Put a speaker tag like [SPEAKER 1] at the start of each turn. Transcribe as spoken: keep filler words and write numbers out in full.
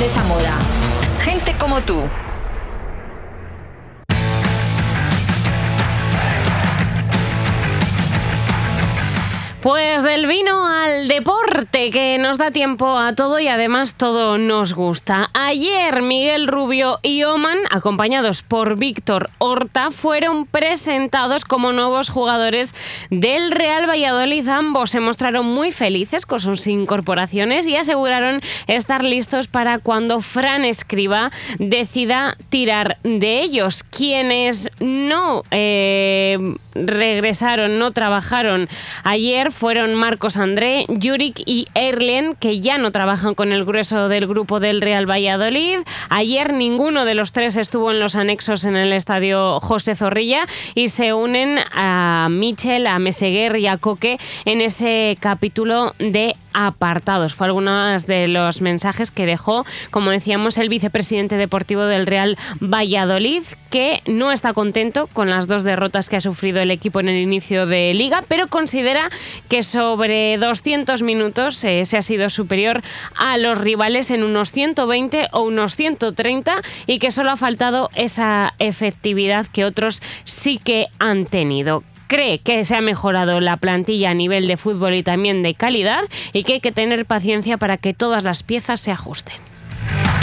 [SPEAKER 1] de Zamora. Gente como tú.
[SPEAKER 2] Pues del vino al deporte, que nos da tiempo a todo y además todo nos gusta. Ayer Miguel Rubio y Oman, acompañados por Víctor Horta, fueron presentados como nuevos jugadores del Real Valladolid. Ambos se mostraron muy felices con sus incorporaciones y aseguraron estar listos para cuando Fran Escribá decida tirar de ellos. Quienes no eh, regresaron, no trabajaron ayer fueron Marcos André, Juric y Erlen, que ya no trabajan con el grueso del grupo del Real Valladolid. Ayer ninguno de los tres estuvo en los anexos en el estadio José Zorrilla y se unen a Michel, a Meseguer y a Coque en ese capítulo de apartados. Fue algunos de los mensajes que dejó, como decíamos, el vicepresidente deportivo del Real Valladolid, que no está contento con las dos derrotas que ha sufrido el equipo en el inicio de Liga, pero considera que sobre doscientos minutos eh, se ha sido superior a los rivales en unos ciento veinte o unos ciento treinta y que solo ha faltado esa efectividad que otros sí que han tenido. Cree que se ha mejorado la plantilla a nivel de fútbol y también de calidad y que hay que tener paciencia para que todas las piezas se ajusten.